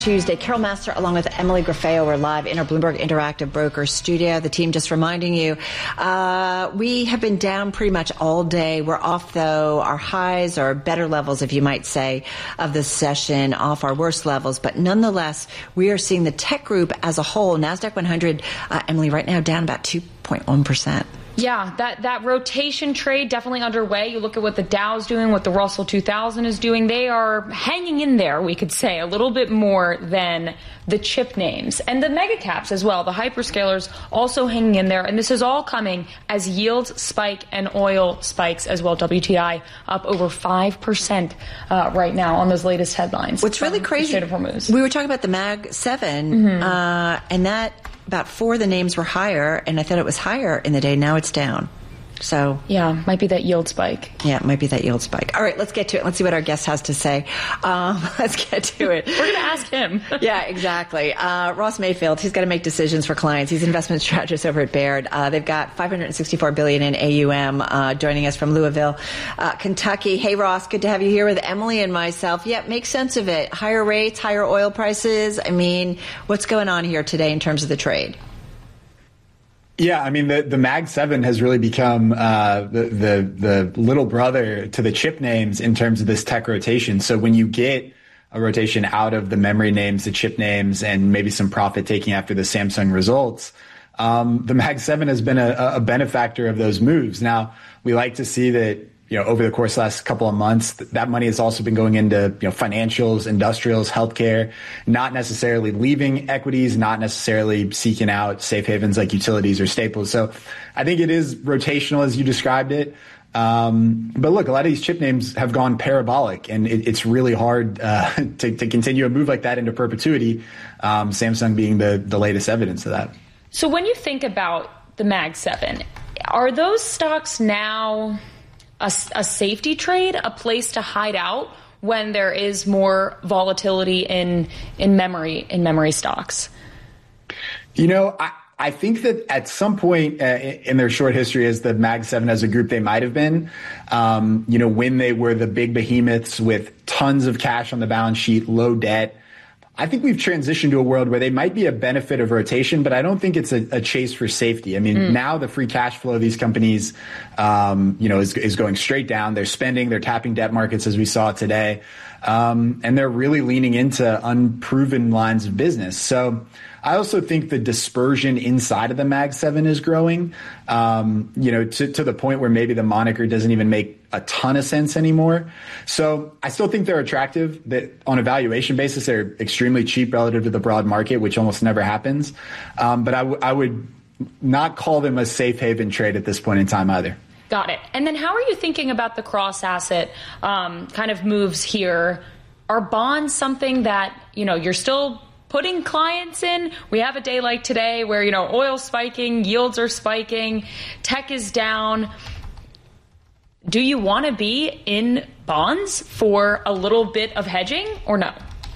Tuesday. Carol Master along with Emily Graffeo are live in our Bloomberg Interactive Broker studio. The team just reminding you, we have been down pretty much all day. We're off, though. Our highs are better levels, if you might say, of this session, off our worst levels. But nonetheless, we are seeing the tech group as a whole, NASDAQ 100, Emily, right now down about 2.1%. Yeah, that rotation trade definitely underway. You look at what the Dow's doing, what the Russell 2000 is doing. They are hanging in there, we could say, a little bit more than the chip names. And the mega caps as well, the hyperscalers also hanging in there. And this is all coming as yields spike and oil spikes as well. WTI up over 5% right now on those latest headlines. What's really crazy, we were talking about the Mag 7, and that about 4 of the names were higher, and I thought it was higher in the day. Now it's down. So yeah, might be that yield spike. Yeah, it might be that yield spike. All right, let's get to it. Let's see what our guest has to say. Let's get to it. We're going to ask him. Yeah, exactly. Ross Mayfield, he's got to make decisions for clients. He's investment strategist over at Baird. They've got $564 billion in AUM, joining us from Louisville, Kentucky. Hey, Ross, good to have you here with Emily and myself. Yeah, make sense of it. Higher rates, higher oil prices. I mean, what's going on here today in terms of the trade? Yeah, I mean, the Mag 7 has really become the little brother to the chip names in terms of this tech rotation. So when you get a rotation out of the memory names, the chip names, and maybe some profit taking after the Samsung results, the Mag 7 has been a benefactor of those moves. Now, we like to see that, over the course of the last couple of months, that money has also been going into, financials, industrials, healthcare, not necessarily leaving equities, not necessarily seeking out safe havens like utilities or staples. So I think it is rotational as you described it. But look, a lot of these chip names have gone parabolic, and it's really hard to continue a move like that into perpetuity, Samsung being the latest evidence of that. So when you think about the Mag 7, are those stocks now a safety trade, a place to hide out when there is more volatility in memory stocks? I think that at some point in their short history as the Mag 7 as a group, they might have been, when they were the big behemoths with tons of cash on the balance sheet, low debt. I think we've transitioned to a world where they might be a benefit of rotation, but I don't think it's a chase for safety. I mean, now the free cash flow of these companies, is going straight down. They're spending, they're tapping debt markets as we saw today. And they're really leaning into unproven lines of business. So I also think the dispersion inside of the Mag 7 is growing, to the point where maybe the moniker doesn't even make a ton of sense anymore. So I still think they're attractive. That on a valuation basis, they're extremely cheap relative to the broad market, which almost never happens. But I would not call them a safe haven trade at this point in time either. Got it. And then how are you thinking about the cross asset kind of moves here? Are bonds something that, you're still putting clients in? We have a day like today where, oil's spiking, yields are spiking, tech is down. Do you want to be in bonds for a little bit of hedging or no?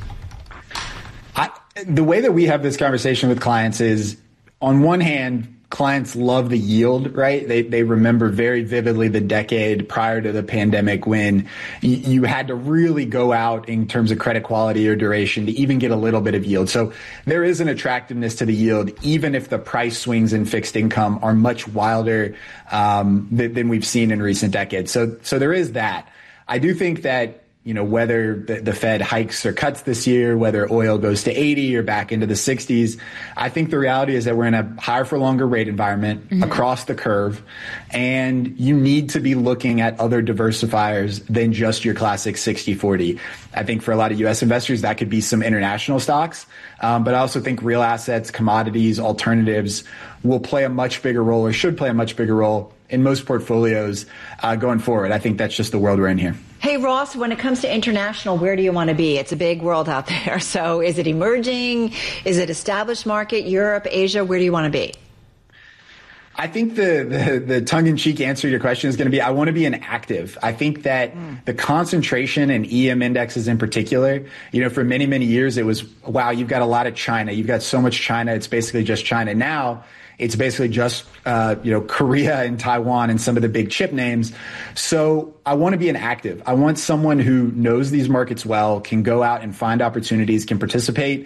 The way that we have this conversation with clients is, on one hand, clients love the yield, right? They remember very vividly the decade prior to the pandemic when you had to really go out in terms of credit quality or duration to even get a little bit of yield. So there is an attractiveness to the yield, even if the price swings in fixed income are much wilder than we've seen in recent decades. So there is that. I do think that, whether the Fed hikes or cuts this year, whether oil goes to 80 or back into the 60s, I think the reality is that we're in a higher for longer rate environment across the curve, and you need to be looking at other diversifiers than just your classic 60-40. I think for a lot of U.S. investors, that could be some international stocks, but I also think real assets, commodities, alternatives will play a much bigger role, or should play a much bigger role in most portfolios going forward. I think that's just the world we're in here. Hey, Ross, when it comes to international, where do you want to be? It's a big world out there. So is it emerging? Is it established market, Europe, Asia? Where do you want to be? I think the tongue-in-cheek answer to your question is going to be, I want to be an active. I think that the concentration in EM indexes in particular, for many, many years, it was, wow, you've got a lot of China. You've got so much China. It's basically just China. Now it's basically just, Korea and Taiwan and some of the big chip names. So I want to be an active. I want someone who knows these markets well, can go out and find opportunities, can participate